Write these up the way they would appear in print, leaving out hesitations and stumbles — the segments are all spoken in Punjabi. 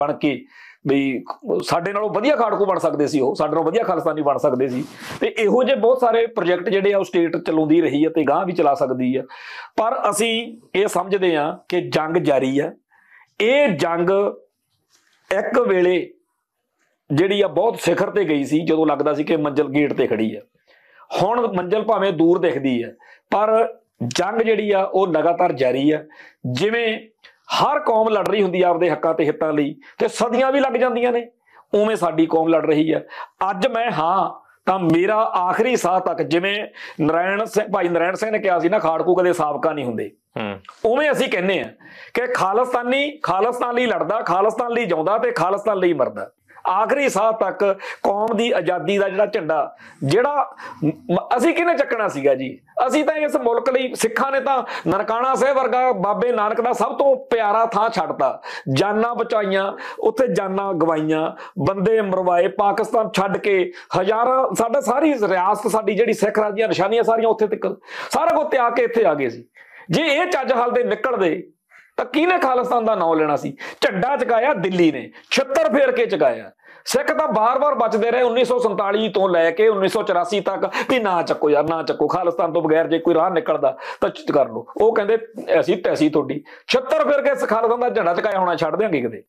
बन के बई ਸਾਡੇ ਨਾਲੋਂ ਵਧੀਆ ਖਾੜਕੂ ਬਣ ਸਕਦੇ ਸੀ, ਉਹ ਸਾਡੇ ਨਾਲੋਂ ਵਧੀਆ ਖਾਲਿਸਤਾਨੀ ਬਣ ਸਕਦੇ ਸੀ। ਤੇ ਇਹੋ ਜਿਹੇ ਬਹੁਤ ਸਾਰੇ ਪ੍ਰੋਜੈਕਟ ਜਿਹੜੇ ਆ ਉਹ ਸਟੇਟ ਚਲਾਉਂਦੀ ਰਹੀ ਹੈ ਤੇ ਗਾਂਹ ਵੀ ਚਲਾ ਸਕਦੀ ਆ। ਪਰ ਅਸੀਂ ਇਹ ਸਮਝਦੇ ਹਾਂ ਕਿ ਜੰਗ ਜਾਰੀ ਆ। ਇਹ ਜੰਗ ਇੱਕ ਵੇਲੇ ਜਿਹੜੀ ਆ ਬਹੁਤ ਸਿਖਰ ਤੇ ਗਈ ਸੀ, ਜਦੋਂ ਲੱਗਦਾ ਸੀ ਕਿ ਮੰਜ਼ਿਲ ਗੇਟ ਤੇ ਖੜੀ ਆ। ਹੁਣ ਮੰਜ਼ਿਲ ਭਾਵੇਂ ਦੂਰ ਦਿਖਦੀ ਹੈ, ਪਰ ਜੰਗ ਜਿਹੜੀ ਆ ਉਹ ਲਗਾਤਾਰ ਜਾਰੀ ਆ। ਜਿਵੇਂ ਹਰ ਕੌਮ ਲੜ ਰਹੀ ਹੁੰਦੀ ਆ ਆਪਦੇ ਹੱਕਾਂ ਤੇ ਹਿੱਤਾਂ ਲਈ, ਤੇ ਸਦੀਆਂ ਵੀ ਲੱਗ ਜਾਂਦੀਆਂ ਨੇ, ਉਵੇਂ ਸਾਡੀ ਕੌਮ ਲੜ ਰਹੀ ਹੈ। ਅੱਜ ਮੈਂ ਹਾਂ ਤਾਂ ਮੇਰਾ ਆਖਰੀ ਸਾਹ ਤੱਕ, ਜਿਵੇਂ ਭਾਈ ਨਰੈਣ ਸਿੰਘ ਨੇ ਕਿਹਾ ਸੀ ਨਾ, ਖਾੜਕੂ ਕਦੇ ਸਾਬਕਾ ਨਹੀਂ ਹੁੰਦੇ, ਉਵੇਂ ਅਸੀਂ ਕਹਿੰਦੇ ਆ ਕਿ ਖਾਲਿਸਤਾਨੀ ਖਾਲਿਸਤਾਨ ਲਈ ਲੜਦਾ, ਖਾਲਿਸਤਾਨ ਲਈ ਜਿਉਂਦਾ ਤੇ ਖਾਲਿਸਤਾਨ ਲਈ ਮਰਦਾ। ਆਖਰੀ ਸਾਹ ਤੱਕ ਕੌਮ ਦੀ ਆਜ਼ਾਦੀ ਦਾ ਜਿਹੜਾ ਝੰਡਾ, ਜਿਹੜਾ ਅਸੀਂ ਕਿਹਨੇ ਚੱਕਣਾ ਸੀਗਾ ਜੀ? ਅਸੀਂ ਤਾਂ ਇਸ ਮੁਲਕ ਲਈ, ਸਿੱਖਾਂ ਨੇ ਤਾਂ ਨਨਕਾਣਾ ਸਾਹਿਬ ਵਰਗਾ ਬਾਬੇ ਨਾਨਕ ਦਾ ਸਭ ਤੋਂ ਪਿਆਰਾ ਥਾਂ ਛੱਡਤਾ, ਜਾਨਾਂ ਬਚਾਈਆਂ, ਉੱਥੇ ਜਾਨਾਂ ਗਵਾਈਆਂ, ਬੰਦੇ ਮਰਵਾਏ, ਪਾਕਿਸਤਾਨ ਛੱਡ ਕੇ ਹਜ਼ਾਰਾਂ, ਸਾਡਾ ਸਾਰੀ ਰਿਆਸਤ ਸਾਡੀ ਜਿਹੜੀ ਸਿੱਖ ਰਾਜ ਦੀਆਂ ਨਿਸ਼ਾਨੀਆਂ ਸਾਰੀਆਂ ਉੱਥੇ ਤੱਕ ਸਾਰਾ ਕੁਝ ਤਿਆਗ ਕੇ ਇੱਥੇ ਆ ਗਏ ਸੀ। ਜੇ ਇਹ ਚੱਜ ਹੱਲ ਦੇ ਨਿਕਲਦੇ ਤਾਂ ਕਿਹਨੇ ਖਾਲਿਸਤਾਨ ਦਾ ਨਾਂ ਲੈਣਾ ਸੀ? ਝੰਡਾ ਚੁਕਾਇਆ ਦਿੱਲੀ ਨੇ, ਛਿੱਤਰ ਫੇਰ ਕੇ ਚੁਕਾਇਆ। ਸਿੱਖ ਤਾਂ ਬਾਰ-ਬਾਰ ਬਚਦੇ ਰਹੇ 1947 ਤੋਂ ਲੈ ਕੇ 1984 ਤੱਕ ਵੀ ਨਾ ਚੱਕੋ ਯਾਰ, ਨਾ ਚੱਕੋ, ਖਾਲਿਸਤਾਨ ਤੋਂ ਬਗੈਰ ਜੇ ਕੋਈ ਰਾਹ ਨਿਕਲਦਾ ਤਾਂ ਕਰ ਲਓ। ਉਹ ਕਹਿੰਦੇ ਅਸੀਂ ਤੈਸੀ ਤੁਹਾਡੀ, ਛਿੱਤਰ ਫੇਰ ਕੇ ਖਾਲਿਸਤਾਨ ਦਾ ਝੰਡਾ ਚੁਕਾਇਆ ਹੋਣਾ ਛੱਡ ਦਿਆਂਗੇ ਕਿਤੇ।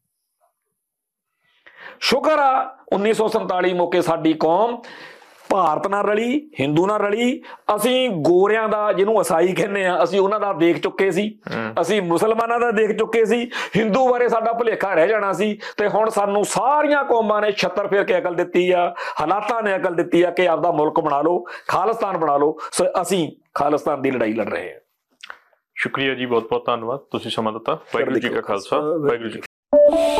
ਸ਼ੁਕਰ ਆ 1947 ਮੌਕੇ ਸਾਡੀ ਕੌਮ ਭਾਰਤ ਨਾਲ ਰਲੀ, ਹਿੰਦੂ ਨਾਲ ਰਲੀ। ਅਸੀਂ ਗੋਰਿਆਂ ਦਾ, ਜਿਹਨੂੰ ਈਸਾਈ ਕਹਿੰਦੇ ਆ, ਅਸੀਂ ਉਹਨਾਂ ਦਾ ਦੇਖ ਚੁੱਕੇ ਸੀ, ਅਸੀਂ ਮੁਸਲਮਾਨਾਂ ਦਾ ਦੇਖ ਚੁੱਕੇ ਸੀ। ਹਿੰਦੂ ਬਾਰੇ ਸਾਡਾ ਭੁਲੇਖਾ ਰਹਿ ਜਾਣਾ ਸੀ। ਤੇ ਹੁਣ ਸਾਨੂੰ ਸਾਰੀਆਂ ਕੌਮਾਂ ਨੇ ਛੱਤਰ ਫੇਰ ਕੇ ਅਕਲ ਦਿੱਤੀ ਆ, ਹਾਲਾਤਾਂ ਨੇ ਅਕਲ ਦਿੱਤੀ ਆ ਕਿ ਆਪਦਾ ਮੁਲਕ ਬਣਾ ਲਓ, ਖਾਲਿਸਤਾਨ ਬਣਾ ਲਓ। ਸੋ ਅਸੀਂ ਖਾਲਿਸਤਾਨ ਦੀ ਲੜਾਈ ਲੜ ਰਹੇ ਹਾਂ। ਸ਼ੁਕਰੀਆ ਜੀ, ਬਹੁਤ ਬਹੁਤ ਧੰਨਵਾਦ, ਤੁਸੀਂ ਸਮਾਂ ਦਿੱਤਾ। ਵਾਹਿਗੁਰੂ ਜੀ ਕਾ ਖਾਲਸਾ, ਵਾਹਿਗੁਰੂ ਜੀ।